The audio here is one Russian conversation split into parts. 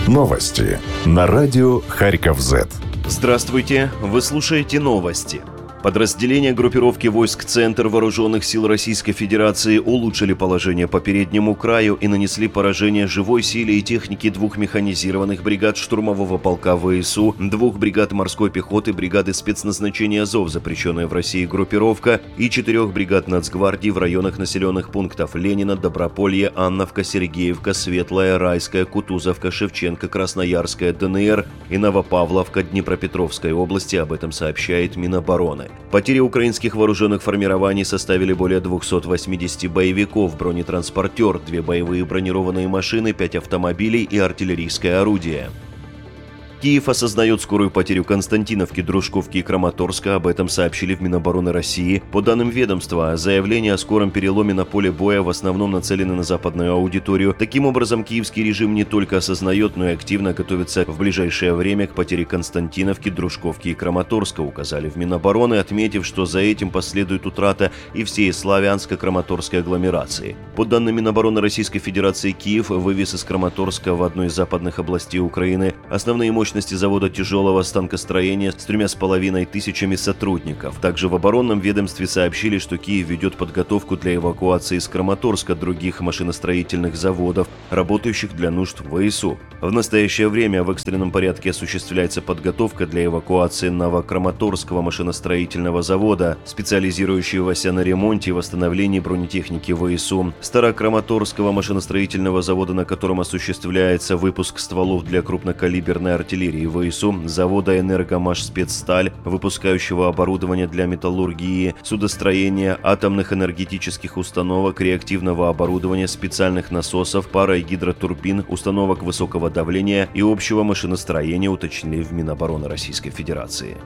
Новости на радио Харьков-Зет. Здравствуйте, вы слушаете новости. Подразделения группировки войск «Центр» Вооруженных сил Российской Федерации улучшили положение по переднему краю и нанесли поражение живой силе и технике 2 механизированных бригад штурмового полка ВСУ, 2 бригад морской пехоты, бригады спецназначения АЗОВ, запрещенная в России группировка, и 4 бригад Нацгвардии в районах населенных пунктов Ленина, Доброполье, Анновка, Сергеевка, Светлая, Райская, Кутузовка, Шевченко, Красноярская, ДНР и Новопавловка Днепропетровской области. Об этом сообщает Минобороны. Потери украинских вооруженных формирований составили более 280 боевиков, бронетранспортер, 2 боевые бронированные машины, 5 автомобилей и артиллерийское орудие. Киев осознает скорую потерю Константиновки, Дружковки и Краматорска. Об этом сообщили в Минобороны России. По данным ведомства, заявления о скором переломе на поле боя в основном нацелены на западную аудиторию. Таким образом, киевский режим не только осознает, но и активно готовится в ближайшее время к потере Константиновки, Дружковки и Краматорска, указали в Минобороны, отметив, что за этим последует утрата и всей славянско-краматорской агломерации. По данным Минобороны Российской Федерации, Киев вывез из Краматорска в одну из западных областей Украины основные мощности завода тяжелого станкостроения с 3500 сотрудников. Также в оборонном ведомстве сообщили, что Киев ведет подготовку для эвакуации из Краматорска других машиностроительных заводов, работающих для нужд ВСУ. В настоящее время в экстренном порядке осуществляется подготовка для эвакуации Новокраматорского машиностроительного завода, специализирующегося на ремонте и восстановлении бронетехники ВСУ, Старокраматорского машиностроительного завода, на котором осуществляется выпуск стволов для крупнокалиберной артиллерии ВСУ, завода «Энергомаш-Спецсталь», выпускающего оборудование для металлургии, судостроения, атомных энергетических установок, реактивного оборудования, специальных насосов, пара- и гидротурбин, установок высокого давления и общего машиностроения, уточнили в Минобороны Российской Федерации.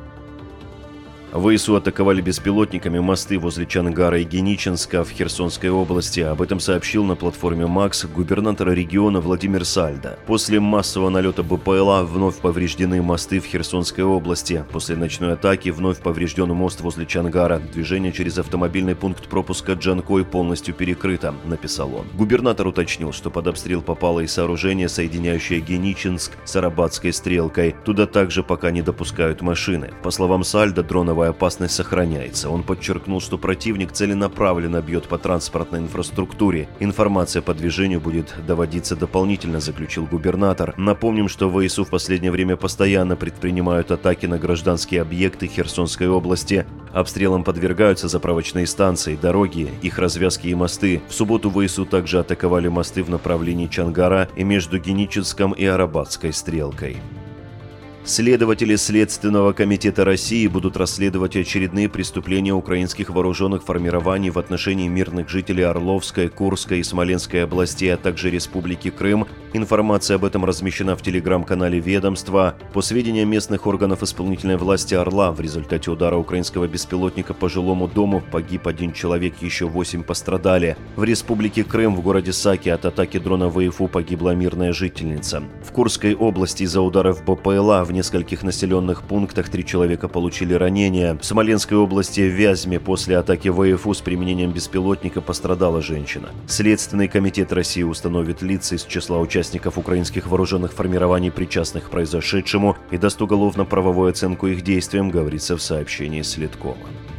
ВСУ атаковали беспилотниками мосты возле Чонгара и Геничинска в Херсонской области. Об этом сообщил на платформе МАКС губернатор региона Владимир Сальдо. После массового налета БПЛА вновь повреждены мосты в Херсонской области. После ночной атаки вновь поврежден мост возле Чонгара. Движение через автомобильный пункт пропуска Джанкой полностью перекрыто, написал он. Губернатор уточнил, что под обстрел попало и сооружение, соединяющее Геничинск с Арабатской стрелкой. Туда также пока не допускают машины. По словам Сальдо, дроновая опасность сохраняется. Он подчеркнул, что противник целенаправленно бьет по транспортной инфраструктуре. Информация по движению будет доводиться дополнительно, заключил губернатор. Напомним, что ВСУ в последнее время постоянно предпринимают атаки на гражданские объекты Херсонской области. Обстрелам подвергаются заправочные станции, дороги, их развязки и мосты. В субботу ВСУ также атаковали мосты в направлении Чонгара и между Геничинском и Арабатской стрелкой. Следователи Следственного комитета России будут расследовать очередные преступления украинских вооруженных формирований в отношении мирных жителей Орловской, Курской и Смоленской областей, а также Республики Крым. Информация об этом размещена в телеграм-канале ведомства. По сведениям местных органов исполнительной власти Орла, в результате удара украинского беспилотника по жилому дому погиб 1 человек, еще 8 пострадали. В Республике Крым, в городе Саки, от атаки дрона ВСУ погибла мирная жительница. В Курской области из-за ударов БПЛА в нескольких населенных пунктах 3 человека получили ранения. В Смоленской области в Вязьме после атаки ВСУ с применением беспилотника пострадала женщина. Следственный комитет России установит лиц из числа участников украинских вооруженных формирований, причастных к произошедшему, и даст уголовно-правовую оценку их действиям, говорится в сообщении Следкома.